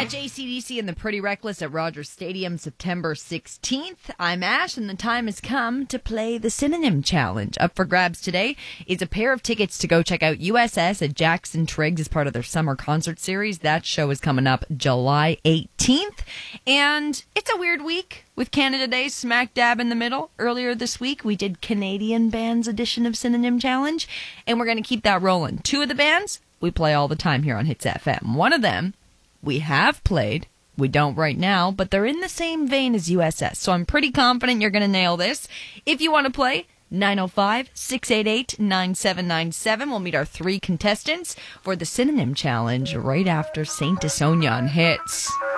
Catch AC/DC and the Pretty Reckless at Rogers Stadium September 16th. I'm Ash, and the time has come to play the Synonym Challenge. Up for grabs today is a pair of tickets to go check out USS at Jackson Triggs as part of their summer concert series. That show is coming up July 18th. And it's a weird week with Canada Day smack dab in the middle. Earlier this week, we did Canadian bands edition of Synonym Challenge, and we're going to keep that rolling. Two of the bands we play all the time here on Hits FM. One of them we have played. We don't right now, but they're in the same vein as USS, so I'm pretty confident you're going to nail this. If you want to play, 905-688-9797. We'll meet our three contestants for the Synonym Challenge right after Saint Asonia on Hits.